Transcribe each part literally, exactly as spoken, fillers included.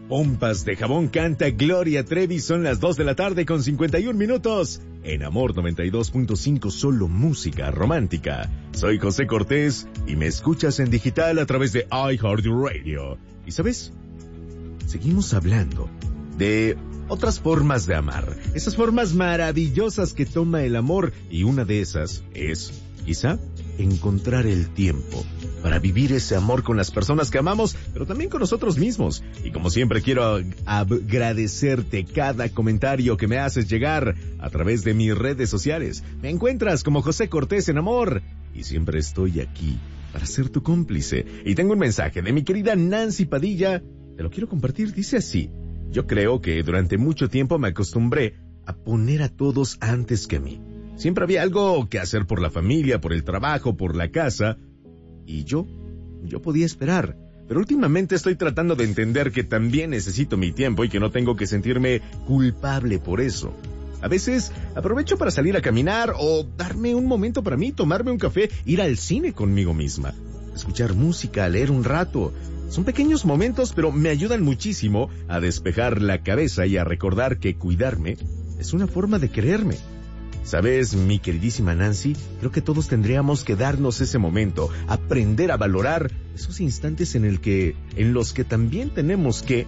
Pompas de Jabón canta Gloria Trevi, son las dos de la tarde con cincuenta y un minutos. En Amor noventa y dos punto cinco, solo música romántica. Soy José Cortés y me escuchas en digital a través de iHeartRadio. ¿Y sabes? Seguimos hablando de otras formas de amar. Esas formas maravillosas que toma el amor, y una de esas es, quizá, encontrar el tiempo para vivir ese amor con las personas que amamos, pero también con nosotros mismos. Y como siempre quiero agradecerte cada comentario que me haces llegar a través de mis redes sociales. Me encuentras como José Cortés en Amor y siempre estoy aquí para ser tu cómplice. Y tengo un mensaje de mi querida Nancy Padilla, te lo quiero compartir, dice así: yo creo que durante mucho tiempo me acostumbré a poner a todos antes que a mí. Siempre había algo que hacer por la familia, por el trabajo, por la casa. Y yo, yo podía esperar. Pero últimamente estoy tratando de entender que también necesito mi tiempo y que no tengo que sentirme culpable por eso. A veces aprovecho para salir a caminar o darme un momento para mí, tomarme un café, ir al cine conmigo misma, escuchar música, leer un rato. Son pequeños momentos, pero me ayudan muchísimo a despejar la cabeza y a recordar que cuidarme es una forma de quererme. ¿Sabes, mi queridísima Nancy? Creo que todos tendríamos que darnos ese momento, aprender a valorar esos instantes en el que, en los que también tenemos que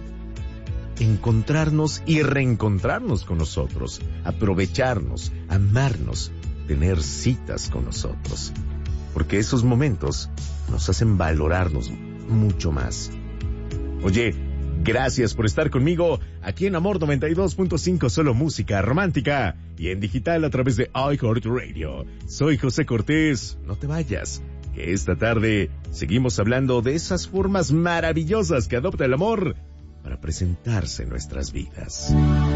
encontrarnos y reencontrarnos con nosotros, aprovecharnos, amarnos, tener citas con nosotros. Porque esos momentos nos hacen valorarnos mucho más. Oye, gracias por estar conmigo aquí en Amor noventa y dos punto cinco, solo música romántica, y en digital a través de iHeartRadio. Soy José Cortés, no te vayas, que esta tarde seguimos hablando de esas formas maravillosas que adopta el amor para presentarse en nuestras vidas.